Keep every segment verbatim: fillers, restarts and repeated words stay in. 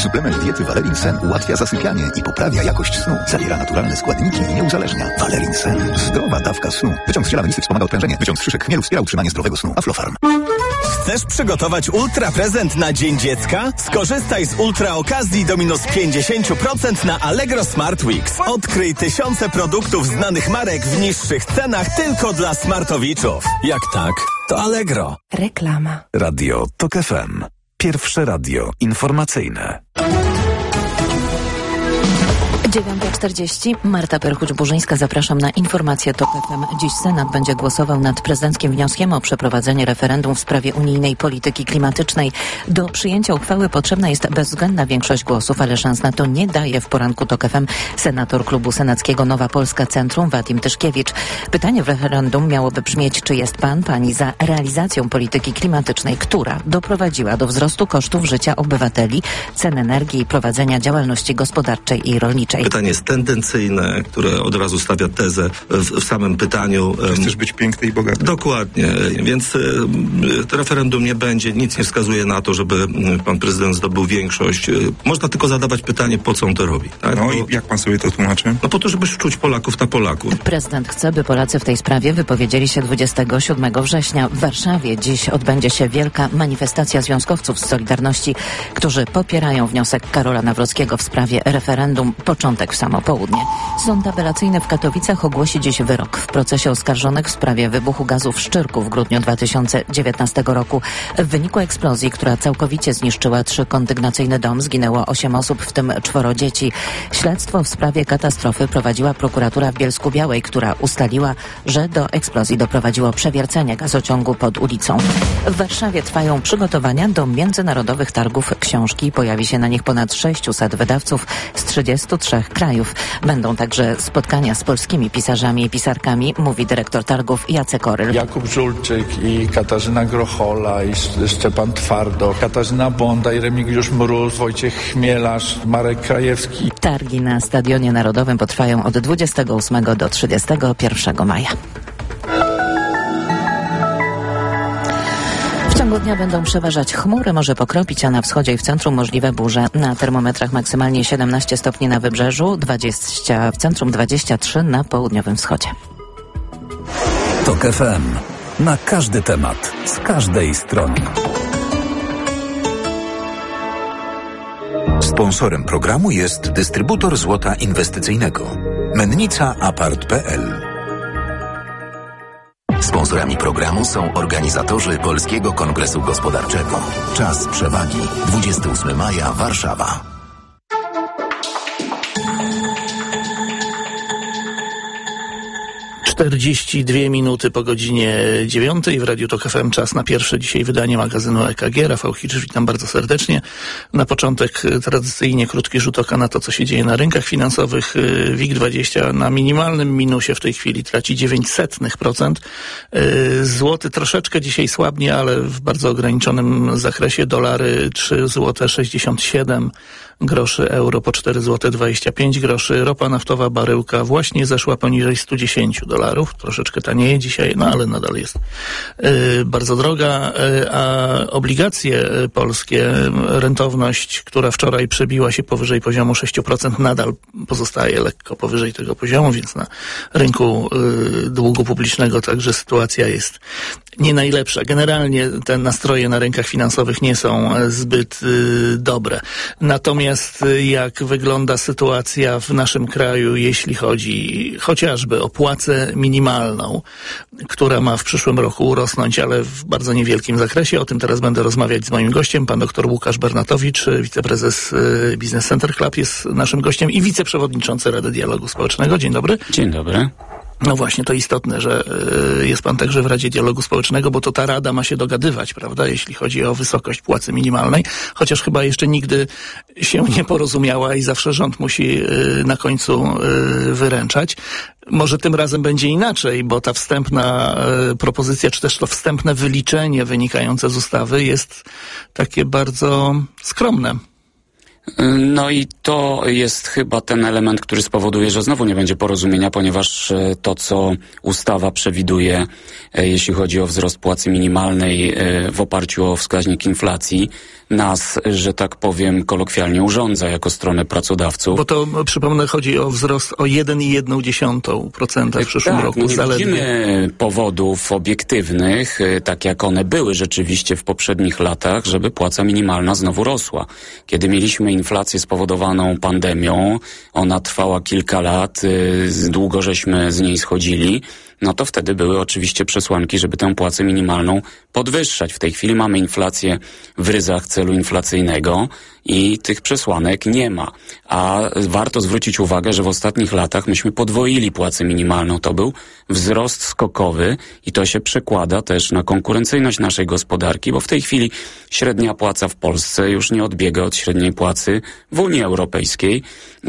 Suplement diety Valerin Sen ułatwia zasypianie i poprawia jakość snu. Zawiera naturalne składniki i nie uzależnia. Valerin Sen. Zdrowa dawka snu. Wyciąg z ziela melisy wspomaga odprężenie. Wyciąg z szyszek chmielu wspiera utrzymanie zdrowego snu. Aflofarm. Chcesz przygotować ultra prezent na Dzień Dziecka? Skorzystaj z ultra okazji do minus pięćdziesiąt procent na Allegro Smart Weeks. Odkryj tysiące produktów znanych marek w niższych cenach tylko dla smartowiczów. Jak tak, to Allegro. Reklama. Radio Tok F M. Pierwsze radio informacyjne. dziewiąta czterdzieści. Marta Perchuć-Burzyńska, zapraszam na informację Tok F M. Dziś Senat będzie głosował nad prezydenckim wnioskiem o przeprowadzenie referendum w sprawie unijnej polityki klimatycznej. Do przyjęcia uchwały potrzebna jest bezwzględna większość głosów, ale szans na to nie daje w poranku Tok F M senator klubu senackiego Nowa Polska Centrum Wadim Tyszkiewicz. Pytanie w referendum miałoby brzmieć, czy jest pan, pani za realizacją polityki klimatycznej, która doprowadziła do wzrostu kosztów życia obywateli, cen energii i prowadzenia działalności gospodarczej i rolniczej. Pytanie jest tendencyjne, które od razu stawia tezę w, w samym pytaniu. Chcesz być piękny i bogaty. Dokładnie, więc to referendum nie będzie, nic nie wskazuje na to, żeby pan prezydent zdobył większość. Można tylko zadawać pytanie, po co on to robi. Tak? No i jak pan sobie to tłumaczy? No po to, żeby szczuć Polaków na Polaków. Prezydent chce, by Polacy w tej sprawie wypowiedzieli się dwudziestego siódmego września. W Warszawie dziś odbędzie się wielka manifestacja związkowców z Solidarności, którzy popierają wniosek Karola Nawrockiego w sprawie referendum. Początek w samo południe. Sąd apelacyjny w Katowicach ogłosi dziś wyrok w procesie oskarżonych w sprawie wybuchu gazu w Szczyrku w grudniu dwa tysiące dziewiętnastego roku. W wyniku eksplozji, która całkowicie zniszczyła trzykondygnacyjny dom, zginęło osiem osób, w tym czworo dzieci. Śledztwo w sprawie katastrofy prowadziła prokuratura w Bielsku-Białej, która ustaliła, że do eksplozji doprowadziło przewiercenie gazociągu pod ulicą. W Warszawie trwają przygotowania do międzynarodowych targów książki. Pojawi się na nich ponad sześciuset wydawców z trzydziestu trzech krajów. Będą także spotkania z polskimi pisarzami i pisarkami, mówi dyrektor targów Jacek Oryl. Jakub Żulczyk i Katarzyna Grochola i Szczepan Twardo, Katarzyna Bonda i Remigiusz Mróz, Wojciech Chmielarz, Marek Krajewski. Targi na Stadionie Narodowym potrwają od dwudziestego ósmego do trzydziestego pierwszego maja. W ciągu dnia będą przeważać chmury, może pokropić, a na wschodzie i w centrum możliwe burze. Na termometrach maksymalnie siedemnaście stopni na wybrzeżu, dwadzieścia w centrum, dwadzieścia trzy na południowym wschodzie. Tok F M. Na każdy temat, z każdej strony. Sponsorem programu jest dystrybutor złota inwestycyjnego Mennica Apart kropka p l. Sponsorami programu są organizatorzy Polskiego Kongresu Gospodarczego. Czas przewagi. dwudziestego ósmego maja, Warszawa. czterdzieści dwie minuty po godzinie dziewiątej w Radiu Tok F M. Czas na pierwsze dzisiaj wydanie magazynu E K G. Rafał Hiczysz, witam bardzo serdecznie. Na początek tradycyjnie krótki rzut oka na to, co się dzieje na rynkach finansowych. WIG dwadzieścia na minimalnym minusie w tej chwili traci dziewięć setnych procent. Złoty troszeczkę dzisiaj słabnie, ale w bardzo ograniczonym zakresie. Dolary trzy złote sześćdziesiąt siedem groszy, euro po cztery złote dwadzieścia pięć groszy. Ropa naftowa baryłka właśnie zeszła poniżej stu dziesięciu dolarów. Troszeczkę tanieje dzisiaj, no ale nadal jest y, bardzo droga. Y, a obligacje polskie, rentowność, która wczoraj przebiła się powyżej poziomu sześć procent, nadal pozostaje lekko powyżej tego poziomu, więc na rynku y, długu publicznego także sytuacja jest nie najlepsza. Generalnie te nastroje na rynkach finansowych nie są zbyt y, dobre. Natomiast y, jak wygląda sytuacja w naszym kraju, jeśli chodzi chociażby o płacę minimalną, która ma w przyszłym roku urosnąć, ale w bardzo niewielkim zakresie. O tym teraz będę rozmawiać z moim gościem. Pan doktor Łukasz Bernatowicz, wiceprezes y, Business Center Club, jest naszym gościem i wiceprzewodniczący Rady Dialogu Społecznego. Dzień dobry. Dzień dobry. No właśnie, to istotne, że y, jest pan także w Radzie Dialogu Społecznego, bo to ta Rada ma się dogadywać, prawda, jeśli chodzi o wysokość płacy minimalnej, chociaż chyba jeszcze nigdy się nie porozumiała i zawsze rząd musi y, na końcu y, wyręczać. Może tym razem będzie inaczej, bo ta wstępna y, propozycja, czy też to wstępne wyliczenie wynikające z ustawy jest takie bardzo skromne. No i to jest chyba ten element, który spowoduje, że znowu nie będzie porozumienia, ponieważ to, co ustawa przewiduje, jeśli chodzi o wzrost płacy minimalnej w oparciu o wskaźnik inflacji, nas, że tak powiem, kolokwialnie urządza jako stronę pracodawców. Bo to, przypomnę, chodzi o wzrost o jeden i jedną dziesiątą procenta w przyszłym tak, roku. No nie zaledwie. widzimy powodów obiektywnych, tak jak one były rzeczywiście w poprzednich latach, żeby płaca minimalna znowu rosła. Kiedy mieliśmy inflację spowodowaną pandemią, ona trwała kilka lat, długo żeśmy z niej schodzili, no to wtedy były oczywiście przesłanki, żeby tę płacę minimalną podwyższać. W tej chwili mamy inflację w ryzach celu inflacyjnego i tych przesłanek nie ma. A warto zwrócić uwagę, że w ostatnich latach myśmy podwoili płacę minimalną. To był wzrost skokowy i to się przekłada też na konkurencyjność naszej gospodarki, bo w tej chwili średnia płaca w Polsce już nie odbiega od średniej płacy w Unii Europejskiej,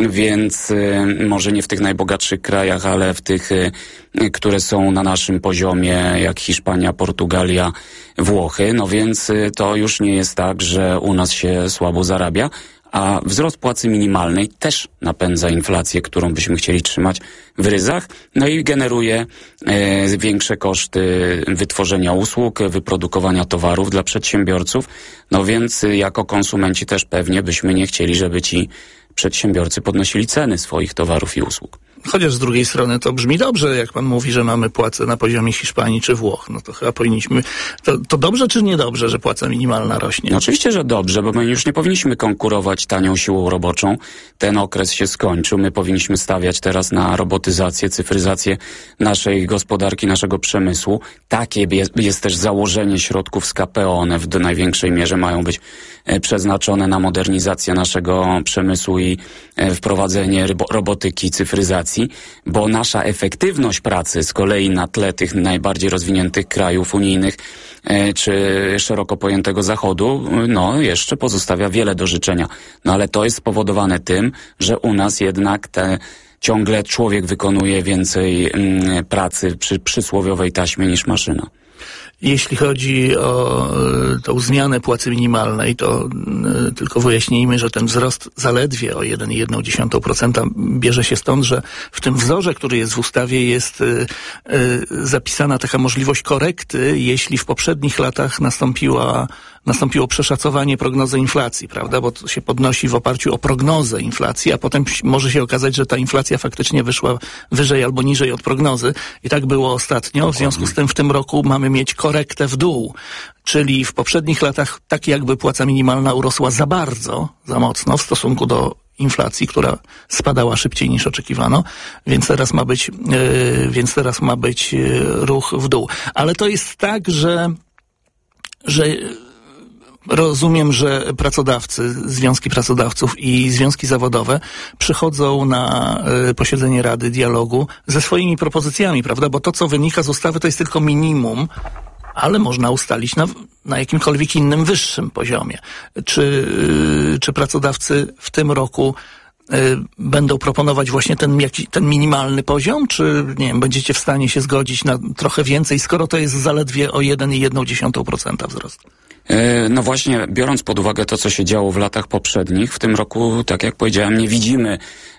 więc y, może nie w tych najbogatszych krajach, ale w tych, y, które są na naszym poziomie, jak Hiszpania, Portugalia, Włochy, no więc y, to już nie jest tak, że u nas się słabo zarabia, a wzrost płacy minimalnej też napędza inflację, którą byśmy chcieli trzymać w ryzach, no i generuje e, większe koszty wytworzenia usług, wyprodukowania towarów dla przedsiębiorców, no więc y, jako konsumenci też pewnie byśmy nie chcieli, żeby ci przedsiębiorcy podnosili ceny swoich towarów i usług. Chociaż z drugiej strony to brzmi dobrze, jak pan mówi, że mamy płacę na poziomie Hiszpanii czy Włoch. No to chyba powinniśmy... To, to dobrze czy niedobrze, że płaca minimalna rośnie? No oczywiście, że dobrze, bo my już nie powinniśmy konkurować tanią siłą roboczą. Ten okres się skończył. My powinniśmy stawiać teraz na robotyzację, cyfryzację naszej gospodarki, naszego przemysłu. Takie jest, jest też założenie środków z K P O. One w największej mierze mają być przeznaczone na modernizację naszego przemysłu i wprowadzenie robotyki, cyfryzacji, bo nasza efektywność pracy z kolei na tle tych najbardziej rozwiniętych krajów unijnych czy szeroko pojętego Zachodu, no jeszcze pozostawia wiele do życzenia. No ale to jest spowodowane tym, że u nas jednak te ciągle człowiek wykonuje więcej mm, pracy przy przysłowiowej taśmie niż maszyna. Jeśli chodzi o tą zmianę płacy minimalnej, to y, tylko wyjaśnijmy, że ten wzrost zaledwie o jeden i jedną dziesiątą procenta bierze się stąd, że w tym wzorze, który jest w ustawie, jest y, y, zapisana taka możliwość korekty, jeśli w poprzednich latach nastąpiła nastąpiło przeszacowanie prognozy inflacji, prawda, bo to się podnosi w oparciu o prognozę inflacji, a potem może się okazać, że ta inflacja faktycznie wyszła wyżej albo niżej od prognozy i tak było ostatnio, w związku z tym w tym roku mamy mieć korektę w dół, czyli w poprzednich latach tak jakby płaca minimalna urosła za bardzo, za mocno w stosunku do inflacji, która spadała szybciej niż oczekiwano, więc teraz ma być, yy, więc teraz ma być yy, ruch w dół. Ale to jest tak, że że rozumiem, że pracodawcy, związki pracodawców i związki zawodowe przychodzą na y, posiedzenie Rady Dialogu ze swoimi propozycjami, prawda? Bo to, co wynika z ustawy, to jest tylko minimum, ale można ustalić na, na jakimkolwiek innym wyższym poziomie. Czy, y, czy pracodawcy w tym roku y, będą proponować właśnie ten, jaki, ten minimalny poziom, czy nie wiem, będziecie w stanie się zgodzić na trochę więcej, skoro to jest zaledwie o jeden i jedną dziesiątą procenta wzrost? No właśnie, biorąc pod uwagę to, co się działo w latach poprzednich, w tym roku, tak jak powiedziałem, nie widzimy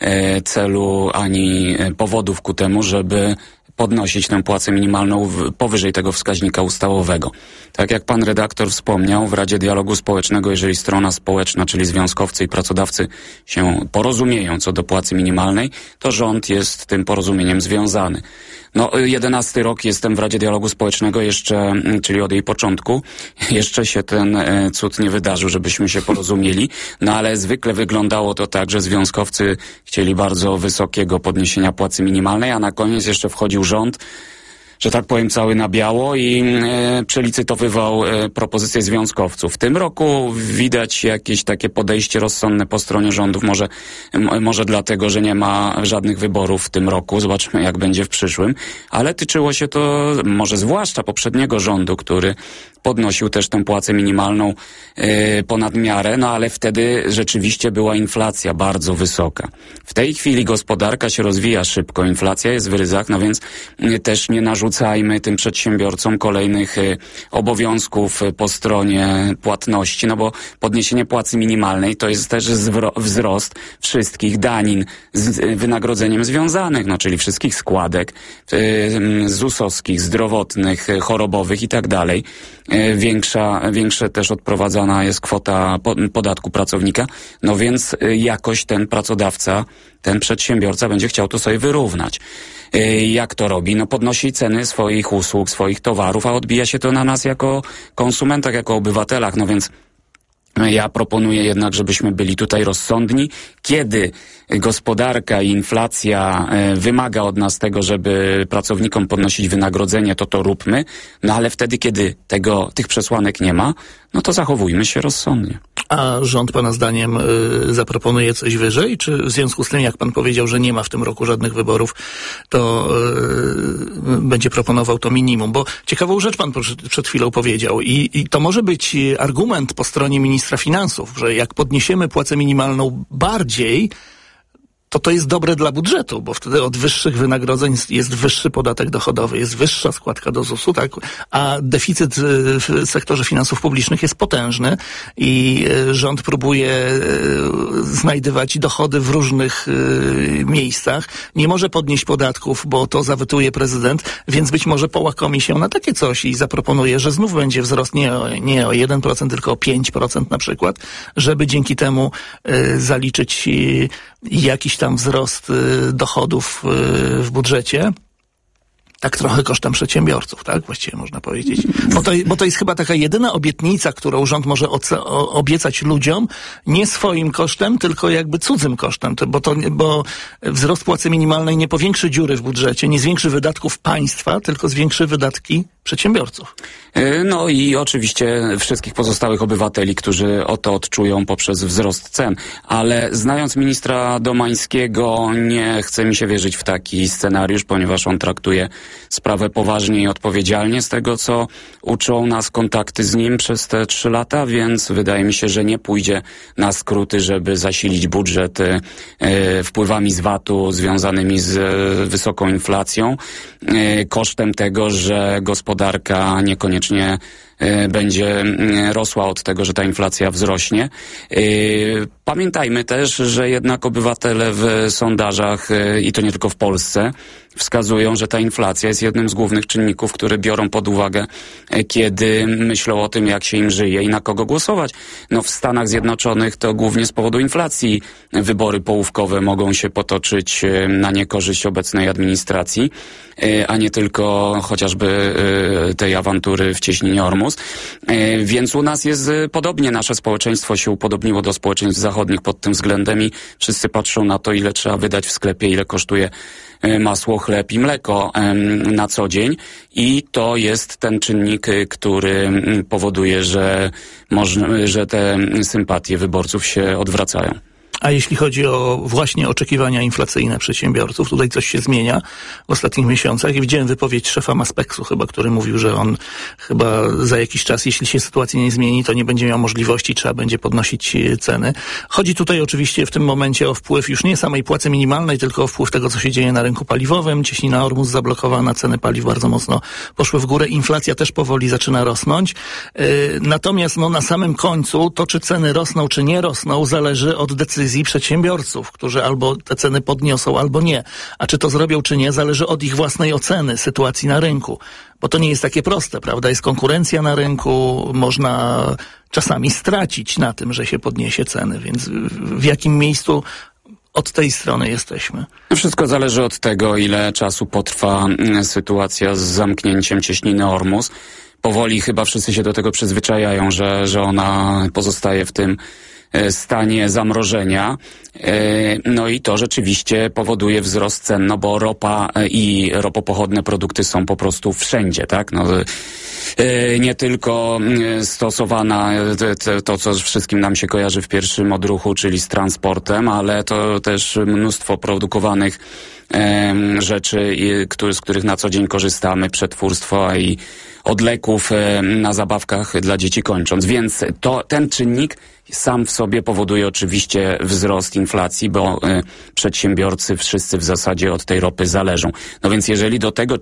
celu ani powodów ku temu, żeby podnosić tę płacę minimalną w, powyżej tego wskaźnika ustawowego. Tak jak pan redaktor wspomniał, w Radzie Dialogu Społecznego, jeżeli strona społeczna, czyli związkowcy i pracodawcy się porozumieją co do płacy minimalnej, to rząd jest tym porozumieniem związany. No, jedenasty rok jestem w Radzie Dialogu Społecznego jeszcze, czyli od jej początku, jeszcze się ten cud nie wydarzył, żebyśmy się porozumieli, no ale zwykle wyglądało to tak, że związkowcy chcieli bardzo wysokiego podniesienia płacy minimalnej, a na koniec jeszcze wchodził rząd, że tak powiem, cały na biało i e, przelicytowywał e, propozycje związkowców. W tym roku widać jakieś takie podejście rozsądne po stronie rządów, może, m, może dlatego, że nie ma żadnych wyborów w tym roku, zobaczmy jak będzie w przyszłym, ale tyczyło się to może zwłaszcza poprzedniego rządu, który podnosił też tę płacę minimalną e, ponad miarę, no ale wtedy rzeczywiście była inflacja bardzo wysoka. W tej chwili gospodarka się rozwija szybko, inflacja jest w ryzach, no więc e, też nie narzuca narzucajmy tym przedsiębiorcom kolejnych y, obowiązków y, po stronie płatności, no bo podniesienie płacy minimalnej to jest też zwro- wzrost wszystkich danin z y, wynagrodzeniem związanych, no czyli wszystkich składek y, zusowskich, zdrowotnych, y, chorobowych i tak dalej. Y, większa, większe też odprowadzana jest kwota po, podatku pracownika, no więc y, jakoś ten pracodawca, ten przedsiębiorca będzie chciał to sobie wyrównać. Jak to robi? No podnosi ceny swoich usług, swoich towarów, a odbija się to na nas jako konsumentach, jako obywatelach. No więc ja proponuję jednak, żebyśmy byli tutaj rozsądni. Kiedy gospodarka i inflacja wymaga od nas tego, żeby pracownikom podnosić wynagrodzenie, to to róbmy. No ale wtedy, kiedy tego, tych przesłanek nie ma, no to zachowujmy się rozsądnie. A rząd pana zdaniem y, zaproponuje coś wyżej? Czy w związku z tym, jak pan powiedział, że nie ma w tym roku żadnych wyborów, to y, będzie proponował to minimum? Bo ciekawą rzecz pan przed, przed chwilą powiedział i, i to może być argument po stronie ministra finansów, że jak podniesiemy płacę minimalną bardziej, to to jest dobre dla budżetu, bo wtedy od wyższych wynagrodzeń jest wyższy podatek dochodowy, jest wyższa składka do zusu, tak? A deficyt w sektorze finansów publicznych jest potężny i rząd próbuje znajdywać dochody w różnych miejscach. Nie może podnieść podatków, bo to zawetuje prezydent, więc być może połakomi się na takie coś i zaproponuje, że znów będzie wzrost nie o, nie o jeden procent, tylko o pięć procent na przykład, żeby dzięki temu zaliczyć jakiś tam wzrost y, dochodów y, w budżecie, tak trochę kosztem przedsiębiorców, tak? Właściwie można powiedzieć. Bo to, bo to jest chyba taka jedyna obietnica, którą rząd może oce- o, obiecać ludziom, nie swoim kosztem, tylko jakby cudzym kosztem, to, bo, to, bo wzrost płacy minimalnej nie powiększy dziury w budżecie, nie zwiększy wydatków państwa, tylko zwiększy wydatki przedsiębiorców. No i oczywiście wszystkich pozostałych obywateli, którzy o to odczują poprzez wzrost cen. Ale znając ministra Domańskiego, nie chce mi się wierzyć w taki scenariusz, ponieważ on traktuje sprawę poważnie i odpowiedzialnie z tego, co uczą nas kontakty z nim przez te trzy lata, więc wydaje mi się, że nie pójdzie na skróty, żeby zasilić budżet e, wpływami z vatu związanymi z e, wysoką inflacją, e, kosztem tego, że gospodarka niekoniecznie będzie rosła od tego, że ta inflacja wzrośnie. Pamiętajmy też, że jednak obywatele w sondażach, i to nie tylko w Polsce, wskazują, że ta inflacja jest jednym z głównych czynników, które biorą pod uwagę, kiedy myślą o tym, jak się im żyje i na kogo głosować. No w Stanach Zjednoczonych to głównie z powodu inflacji wybory połówkowe mogą się potoczyć na niekorzyść obecnej administracji, a nie tylko chociażby tej awantury w cieśninie Ormus. Więc u nas jest podobnie, nasze społeczeństwo się upodobniło do społeczeństw zachodnich pod tym względem i wszyscy patrzą na to, ile trzeba wydać w sklepie, ile kosztuje masło, chleb i mleko na co dzień i to jest ten czynnik, który powoduje, że, można, że te sympatie wyborców się odwracają. A jeśli chodzi o właśnie oczekiwania inflacyjne przedsiębiorców, tutaj coś się zmienia w ostatnich miesiącach i widziałem wypowiedź szefa Maspeksu chyba, który mówił, że on chyba za jakiś czas, jeśli się sytuacja nie zmieni, to nie będzie miał możliwości, trzeba będzie podnosić ceny. Chodzi tutaj oczywiście w tym momencie o wpływ już nie samej płacy minimalnej, tylko o wpływ tego, co się dzieje na rynku paliwowym. Cieśnina Ormus zablokowana, ceny paliw bardzo mocno poszły w górę, inflacja też powoli zaczyna rosnąć. Yy, natomiast no, na samym końcu to, czy ceny rosną, czy nie rosną, zależy od decyzji przedsiębiorców, którzy albo te ceny podniosą, albo nie. A czy to zrobią, czy nie, zależy od ich własnej oceny sytuacji na rynku. Bo to nie jest takie proste, prawda? Jest konkurencja na rynku, można czasami stracić na tym, że się podniesie ceny, więc w jakim miejscu od tej strony jesteśmy? Wszystko zależy od tego, ile czasu potrwa sytuacja z zamknięciem cieśniny Ormus. Powoli chyba wszyscy się do tego przyzwyczajają, że, że ona pozostaje w tym stanie zamrożenia. No i to rzeczywiście powoduje wzrost cen, no bo ropa i ropopochodne produkty są po prostu wszędzie, tak? No, nie tylko stosowana to, co wszystkim nam się kojarzy w pierwszym odruchu, czyli z transportem, ale to też mnóstwo produkowanych rzeczy, z których na co dzień korzystamy, przetwórstwo i od leków na zabawkach dla dzieci kończąc. Więc to, ten czynnik sam w sobie powoduje oczywiście wzrost inflacji, bo y, przedsiębiorcy wszyscy w zasadzie od tej ropy zależą. No więc jeżeli do tego